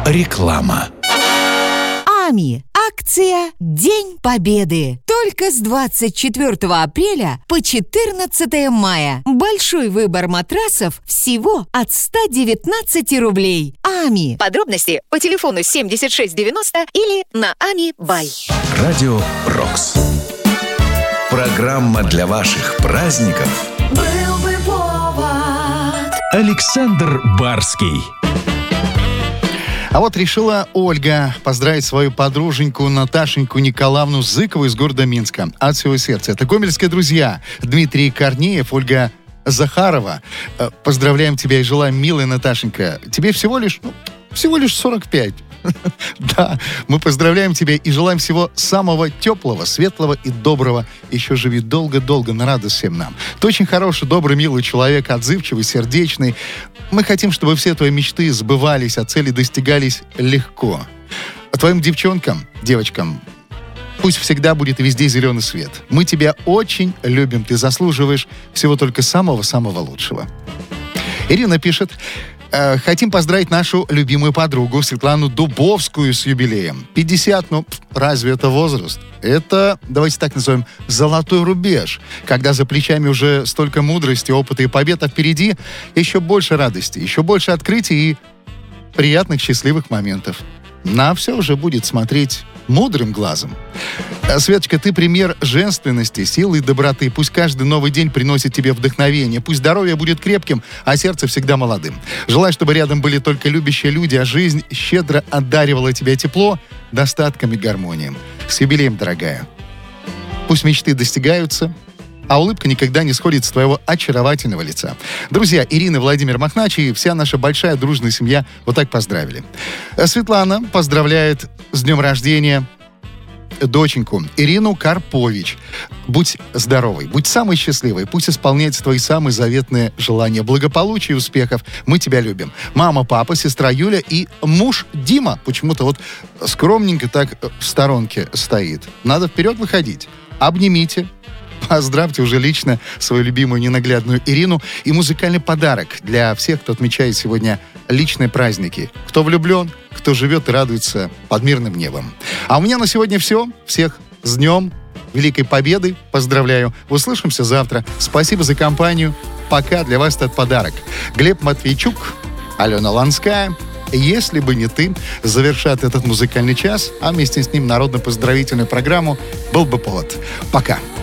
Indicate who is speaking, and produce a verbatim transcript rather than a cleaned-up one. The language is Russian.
Speaker 1: Реклама.
Speaker 2: АМИ. Акция «День Победы». Только с двадцать четвёртого апреля по четырнадцатое мая. Большой выбор матрасов всего от ста девятнадцати рублей. АМИ. Подробности по телефону семьдесят шесть девяносто или на ами бай.
Speaker 1: Радио Рокс. Программа для ваших праздников.
Speaker 3: Был бы повод.
Speaker 1: Александр Барский.
Speaker 4: А вот решила Ольга поздравить свою подруженьку Наташеньку Николаевну Зыкову из города Минска. От всего сердца. Это гомельские друзья Дмитрий Корнеев, Ольга Захарова. Поздравляем тебя и желаем, милая Наташенька. Тебе всего лишь, ну, всего лишь сорок пять. Да, мы поздравляем тебя и желаем всего самого теплого, светлого и доброго. Еще живи долго-долго, на радость всем нам. Ты очень хороший, добрый, милый человек, отзывчивый, сердечный. Мы хотим, чтобы все твои мечты сбывались, а цели достигались легко. А твоим девчонкам, девочкам, пусть всегда будет везде зеленый свет. Мы тебя очень любим, ты заслуживаешь всего только самого-самого лучшего. Ирина пишет: хотим поздравить нашу любимую подругу Светлану Дубовскую с юбилеем. пятьдесят, ну, разве это возраст? Это, давайте так назовем, золотой рубеж. Когда за плечами уже столько мудрости, опыта и побед, а впереди еще больше радости, еще больше открытий и приятных, счастливых моментов. На все уже будет смотреть мудрым глазом. Светочка, ты пример женственности, силы и доброты. Пусть каждый новый день приносит тебе вдохновение. Пусть здоровье будет крепким, а сердце всегда молодым. Желаю, чтобы рядом были только любящие люди, а жизнь щедро одаривала тебя тепло, достатком и гармонией. С юбилеем, дорогая. Пусть мечты достигаются, а улыбка никогда не сходит с твоего очаровательного лица. Друзья, Ирина, Владимир Махнач и вся наша большая дружная семья вот так поздравили. Светлана поздравляет с днем рождения доченьку Ирину Карпович. Будь здоровой, будь самой счастливой, пусть исполняются твои самые заветные желания. Благополучия и успехов. Мы тебя любим. Мама, папа, сестра Юля и муж Дима почему-то вот скромненько так в сторонке стоит. Надо вперед выходить. Обнимите. Поздравьте уже лично свою любимую ненаглядную Ирину. И музыкальный подарок для всех, кто отмечает сегодня личные праздники. Кто влюблен, кто живет и радуется под мирным небом. А у меня на сегодня все. Всех с Днем Великой Победы поздравляю. Услышимся завтра. Спасибо за компанию. Пока. Для вас этот подарок. Глеб Матвейчук, Алена Ланская. «Если бы не ты» завершат этот музыкальный час, а вместе с ним народно-поздравительную программу «Был бы повод». Пока.